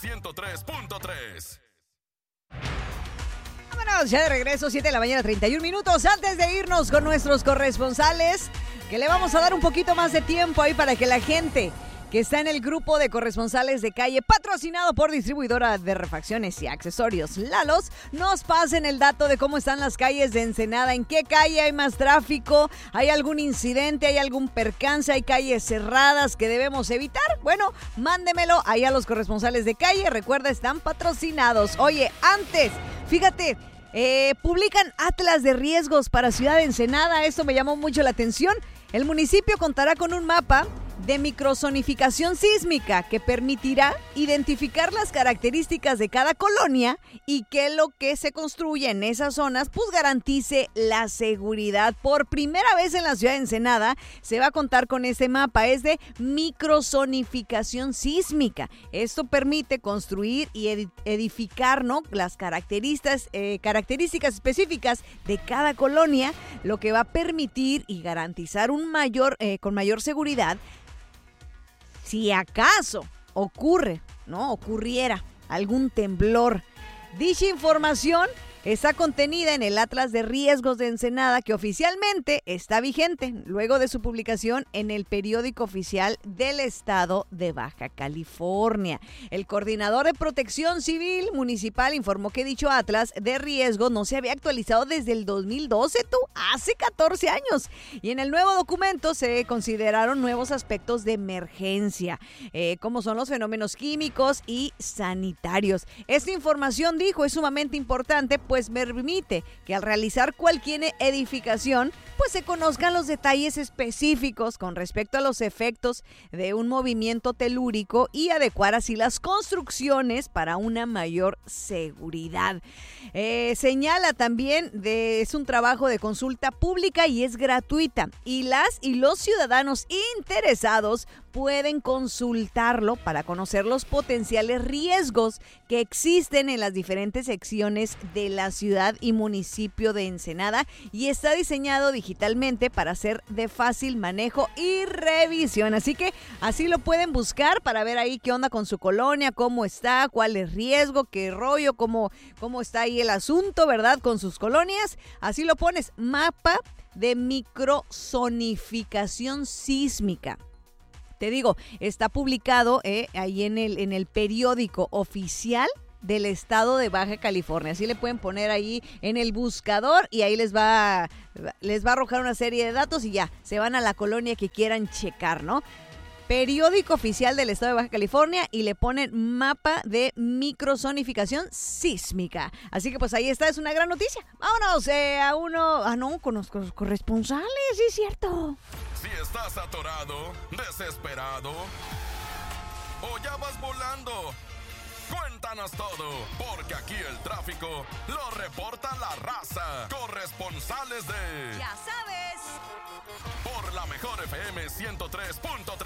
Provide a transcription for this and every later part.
103.3. Vámonos, ya de regreso, 7 de la mañana, 31 minutos. Antes de irnos con nuestros corresponsales, que le vamos a dar un poquito más de tiempo ahí para que la gente que está en el grupo de corresponsales de calle, patrocinado por distribuidora de refacciones y accesorios Lalos, nos pasen el dato de cómo están las calles de Ensenada, en qué calle hay más tráfico, hay algún incidente, hay algún percance, hay calles cerradas que debemos evitar. Bueno, mándemelo ahí a los corresponsales de calle, recuerda, están patrocinados. Oye, antes, fíjate, publican atlas de riesgos para Ciudad de Ensenada, esto me llamó mucho la atención. El municipio contará con un mapa de microzonificación sísmica que permitirá identificar las características de cada colonia y que lo que se construye en esas zonas pues garantice la seguridad. Por primera vez en la ciudad de Ensenada se va a contar con este mapa, es de microzonificación sísmica. Esto permite construir y edificar, ¿no?, las características específicas de cada colonia, lo que va a permitir y garantizar con mayor seguridad si acaso ocurriera algún temblor. Dicha información está contenida en el Atlas de Riesgos de Ensenada, que oficialmente está vigente luego de su publicación en el periódico oficial del estado de Baja California. El coordinador de Protección Civil Municipal informó que dicho Atlas de Riesgo no se había actualizado desde el 2012, hace 14 años. Y en el nuevo documento se consideraron nuevos aspectos de emergencia, como son los fenómenos químicos y sanitarios. Esta información, dijo, es sumamente importante, pues permite que al realizar cualquier edificación, pues se conozcan los detalles específicos con respecto a los efectos de un movimiento telúrico y adecuar así las construcciones para una mayor seguridad. Señala también es un trabajo de consulta pública y es gratuita, y los ciudadanos interesados pueden consultarlo para conocer los potenciales riesgos que existen en las diferentes secciones de la ciudad y municipio de Ensenada, y está diseñado digitalmente para ser de fácil manejo y revisión. Así que así lo pueden buscar para ver ahí qué onda con su colonia, cómo está, cuál es riesgo, qué rollo, cómo está ahí el asunto, ¿verdad?, con sus colonias. Así lo pones, mapa de microzonificación sísmica. Te digo, está publicado ahí en el periódico oficial del estado de Baja California. Así le pueden poner ahí en el buscador y ahí les va a arrojar una serie de datos y ya, se van a la colonia que quieran checar, ¿no? Periódico oficial del estado de Baja California y le ponen mapa de microzonificación sísmica. Así que pues ahí está, es una gran noticia. Vámonos con los corresponsales, sí es cierto. Si estás atorado, desesperado o ya vas volando, cuéntanos todo, porque aquí el tráfico lo reporta la raza. Corresponsales de... Ya sabes. Por la mejor FM 103.3.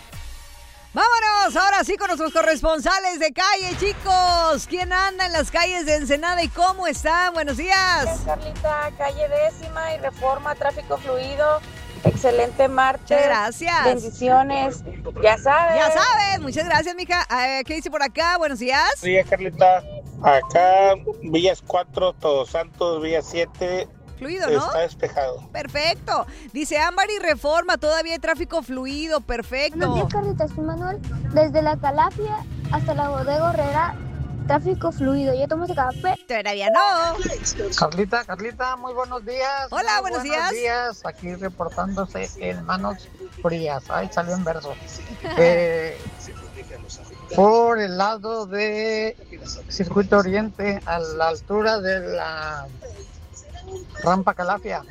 Vámonos, ahora sí con nuestros corresponsales de calle, chicos. ¿Quién anda en las calles de Ensenada y cómo están? Buenos días. Hola, Carlita, calle 10ª y Reforma, tráfico fluido. Excelente martes. Muchas gracias. Bendiciones. Ya sabes. Ya sabes. Muchas gracias, mija. ¿Qué dice por acá? Buenos días. Sí, Carlita. Acá, Villas 4, Todos Santos, Villa 7. Fluido, ¿no? Está despejado. Perfecto. Dice Ámbar y Reforma, todavía hay tráfico fluido. Perfecto. Buenos días, Carlita. Soy Manuel. Desde la Calafia hasta la Bodega Herrera, tráfico fluido. ¿Ya tomaste café? Todavía no. Carlita, muy buenos días. Hola, buenos días. Buenos días, aquí reportándose en manos frías. Ay, salió en verso. Por el lado de Circuito Oriente, a la altura de la Rampa Calafia.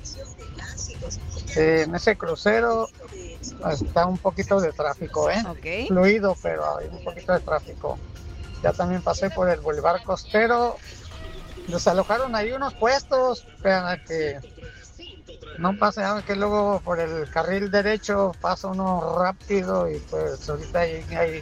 En ese crucero está un poquito de tráfico, Okay. Fluido, pero hay un poquito de tráfico. Ya también pasé por el Boulevard Costero. Desalojaron ahí unos puestos para que no pase, que luego por el carril derecho pasa uno rápido y pues ahorita hay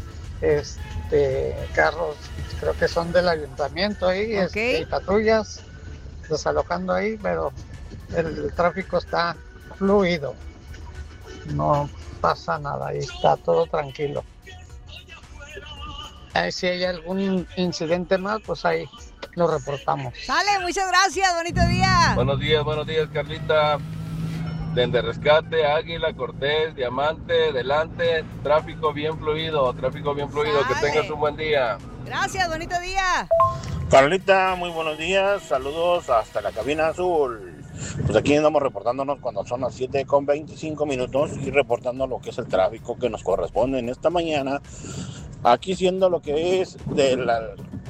carros, creo que son del ayuntamiento ahí, Okay. y patrullas desalojando ahí, pero el tráfico está fluido, no pasa nada, ahí está todo tranquilo. Si hay algún incidente más, pues ahí lo reportamos. Sale, muchas gracias, bonito día. Buenos días, Carlita. Desde Rescate, Águila, Cortés, Diamante, Delante, tráfico bien fluido, Sale. que tengas un buen día. Gracias, bonito día. Carlita, muy buenos días, saludos hasta la cabina azul. Pues aquí andamos reportándonos cuando son las 7:25 y reportando lo que es el tráfico que nos corresponde en esta mañana, aquí siendo lo que es de la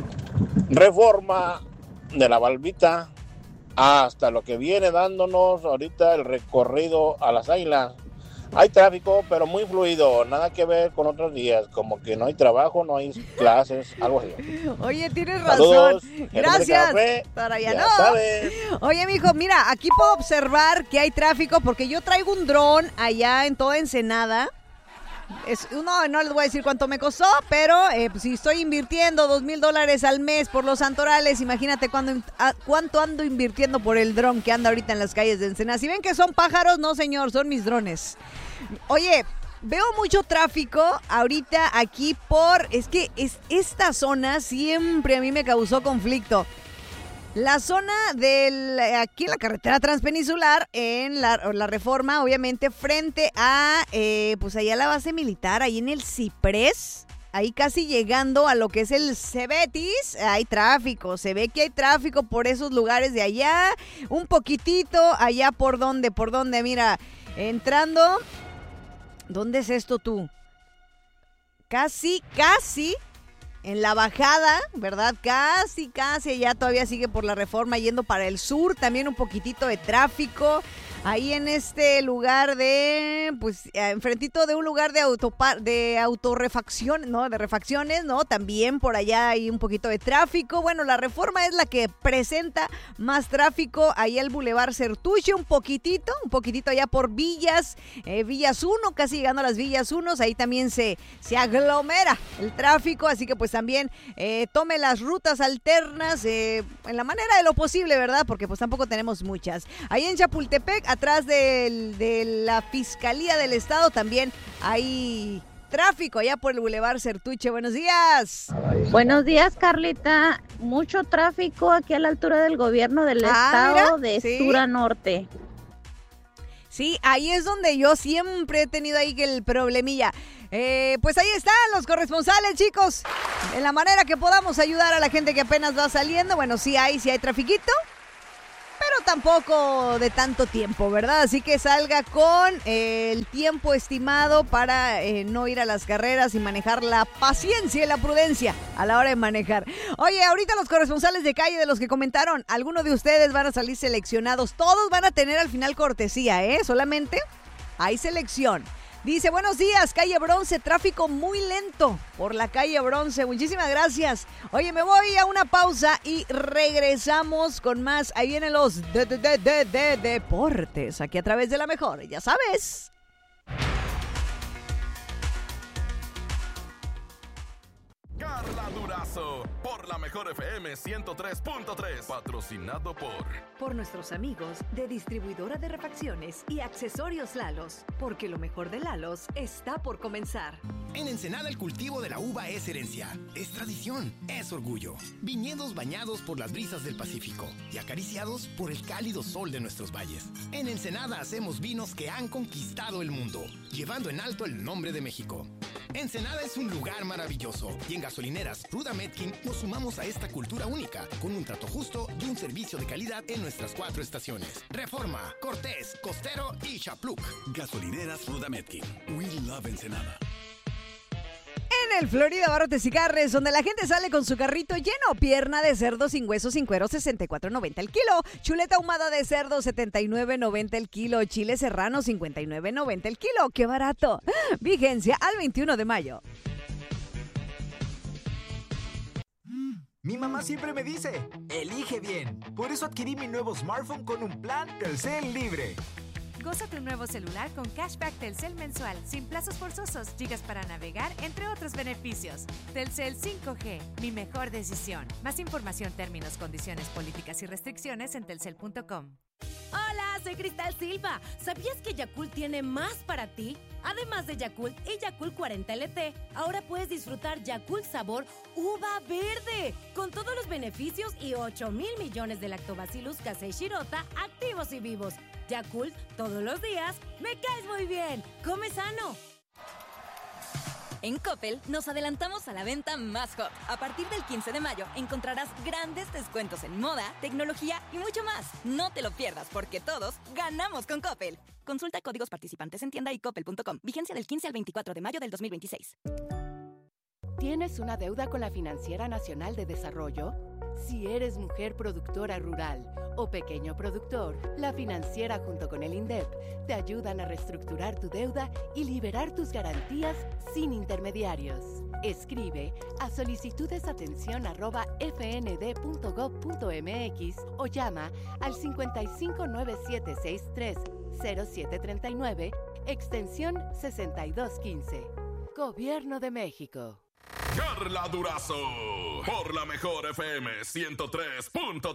reforma de la Balbita hasta lo que viene dándonos ahorita el recorrido a las Águilas. Hay tráfico, pero muy fluido, nada que ver con otros días, como que no hay trabajo, no hay clases, algo así. Oye, tienes razón. Saludos, Gracias. café, Para allá ya no. sabes. Oye, mijo, mira, aquí puedo observar que hay tráfico porque yo traigo un dron allá en toda Ensenada. No les voy a decir cuánto me costó, pero pues, si estoy invirtiendo $2,000 al mes por los santorales, imagínate cuánto ando invirtiendo por el dron que anda ahorita en las calles de Ensenada. Si ven que son pájaros, no señor, son mis drones. Oye, veo mucho tráfico ahorita aquí esta zona siempre a mí me causó conflicto. La zona aquí en la carretera transpeninsular, en la Reforma, obviamente, frente a, pues allá la base militar, ahí en el Ciprés, ahí casi llegando a lo que es el Cebetis, hay tráfico, se ve que hay tráfico por esos lugares de allá, un poquitito allá por donde, mira, entrando, ¿dónde es esto tú? Casi en la bajada, ¿verdad? Casi, ya todavía sigue por la Reforma yendo para el sur, también un poquitito de tráfico. Ahí en este lugar enfrentito de un lugar de autorrefacción, ¿no? De refacciones, ¿no? También por allá hay un poquito de tráfico. Bueno, la Reforma es la que presenta más tráfico. Ahí el Boulevard Certuche, un poquitito allá por Villas 1, casi llegando a las Villas 1. Ahí también se aglomera el tráfico, así que pues también tome las rutas alternas en la manera de lo posible, ¿verdad? Porque pues tampoco tenemos muchas. Ahí en Chapultepec, atrás de la Fiscalía del Estado, también hay tráfico allá por el Boulevard Certuche. Buenos días. Buenos días, Carlita. Mucho tráfico aquí a la altura del gobierno del estado, mira, de sí. sur a norte. Sí, ahí es donde yo siempre he tenido ahí el problemilla. Pues ahí están los corresponsales, chicos. En la manera que podamos ayudar a la gente que apenas va saliendo. Bueno, sí hay trafiquito, pero tampoco de tanto tiempo, ¿verdad? Así que salga con el tiempo estimado para no ir a las carreras y manejar la paciencia y la prudencia a la hora de manejar. Oye, ahorita los corresponsales de calle de los que comentaron, algunos de ustedes van a salir seleccionados. Todos van a tener al final cortesía, solamente hay selección. Dice, buenos días, calle Bronce, tráfico muy lento por la calle Bronce. Muchísimas gracias. Oye, me voy a una pausa y regresamos con más. Ahí vienen los deportes, aquí a través de La Mejor, ya sabes. Carla Durazo, por La Mejor FM 103.3, patrocinado por nuestros amigos de Distribuidora de Refacciones y Accesorios Lalos, porque lo mejor de Lalos está por comenzar. En Ensenada el cultivo de la uva es herencia, es tradición, es orgullo. Viñedos bañados por las brisas del Pacífico y acariciados por el cálido sol de nuestros valles. En Ensenada hacemos vinos que han conquistado el mundo, llevando en alto el nombre de México. Ensenada es un lugar maravilloso y en gasolineras Ruda Metkin nos sumamos a esta cultura única con un trato justo y un servicio de calidad en nuestras 4 estaciones: Reforma, Cortés, Costero y Chapluc. Gasolineras Ruda Metkin. We love Ensenada. En el Florida Barrotes y Carnes, donde la gente sale con su carrito lleno, pierna de cerdo sin hueso, sin cuero, $64.90 el kilo, chuleta ahumada de cerdo, $79.90 el kilo, chile serrano, $59.90 el kilo. ¡Qué barato! Vigencia al 21 de mayo. Mi mamá siempre me dice, elige bien. Por eso adquirí mi nuevo smartphone con un plan Telcel Libre. Goza tu nuevo celular con cashback Telcel mensual, sin plazos forzosos, gigas para navegar, entre otros beneficios. Telcel 5G, mi mejor decisión. Más información, términos, condiciones, políticas y restricciones en telcel.com. Hola, soy Cristal Silva. ¿Sabías que Yakult tiene más para ti? Además de Yakult y Yakult 40 LT, ahora puedes disfrutar Yakult sabor uva verde, con todos los beneficios y 8,000 millones de Lactobacillus casei shirota activos y vivos. Yakult, todos los días, me caes muy bien. ¡Come sano! En Coppel nos adelantamos a la venta más hot. A partir del 15 de mayo encontrarás grandes descuentos en moda, tecnología y mucho más. No te lo pierdas porque todos ganamos con Coppel. Consulta códigos participantes en tienda y coppel.com. Vigencia del 15 al 24 de mayo del 2026. ¿Tienes una deuda con la Financiera Nacional de Desarrollo? Si eres mujer productora rural o pequeño productor, la Financiera junto con el INDEP te ayudan a reestructurar tu deuda y liberar tus garantías sin intermediarios. Escribe a solicitudesatención@fnd.gov.mx o llama al 5597630739, extensión 6215. Gobierno de México. Carla Durazo, por la mejor FM 103.3.